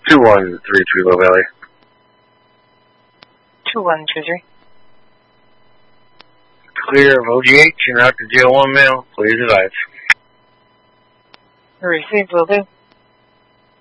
2133 Low Valley. 2123. Clear of OGH and out to jail 1 male. Please advise. Received, will do.